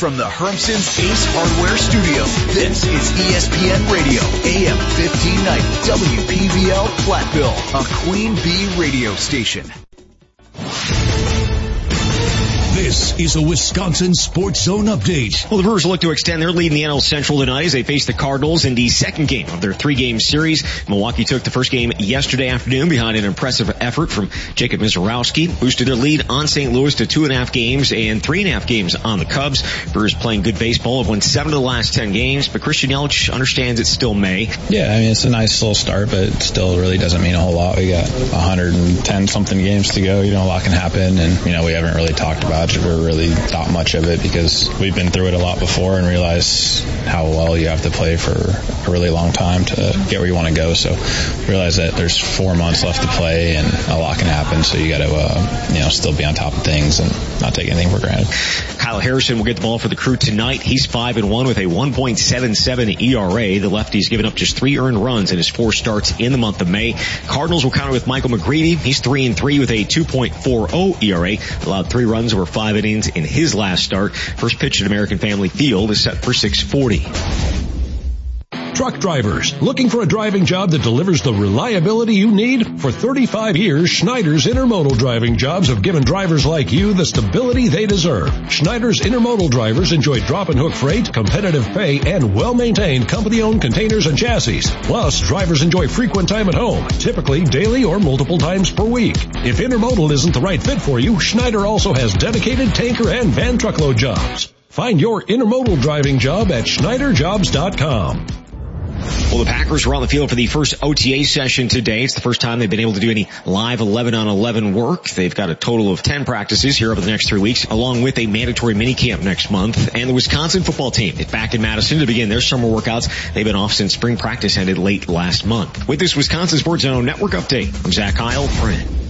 from the Hermson's Ace Hardware Studio, this is ESPN Radio, AM 1590, WPVL Platteville, a Queen Bee radio station. This is a Wisconsin Sports Zone update. Well, the Brewers look to extend their lead in the NL Central tonight as they face the Cardinals in the second game of their 3-game series. Milwaukee took the first game yesterday afternoon behind an impressive effort from Jacob Misiorowski, boosted their lead on St. Louis to 2.5 games and 3.5 games on the Cubs. Brewers playing good baseball, have won 7 of the last 10 games, but Christian Yelich understands it's still May. Yeah, I mean, it's a nice little start, but it still really doesn't mean a whole lot. We got 110-something games to go. A lot can happen, and, we haven't really talked about it or really thought much of it because we've been through it a lot before and realize how well you have to play for a really long time to get where you want to go. So realize that there's 4 months left to play and a lot can happen. So you got to, still be on top of things and not take anything for granted. Kyle Harrison will get the ball for the Crew tonight. He's 5-1 with a 1.77 ERA. The lefty's given up just 3 earned runs in his 4 starts in the month of May. Cardinals will counter with Michael McGreevy. He's 3-3 with a 2.40 ERA. Allowed 3 runs over 5 innings in his last start. First pitch at American Family Field is set for 6:40. Truck drivers, looking for a driving job that delivers the reliability you need? For 35 years, Schneider's Intermodal driving jobs have given drivers like you the stability they deserve. Schneider's Intermodal drivers enjoy drop and hook freight, competitive pay, and well-maintained company-owned containers and chassis. Plus, drivers enjoy frequent time at home, typically daily or multiple times per week. If Intermodal isn't the right fit for you, Schneider also has dedicated tanker and van truckload jobs. Find your Intermodal driving job at SchneiderJobs.com. Well, the Packers were on the field for the first OTA session today. It's the first time they've been able to do any live 11-on-11 work. They've got a total of 10 practices here over the next 3 weeks, along with a mandatory minicamp next month. And the Wisconsin football team is back in Madison to begin their summer workouts. They've been off since spring practice ended late last month. With this Wisconsin Sports Zone Network update, I'm Zach Heil.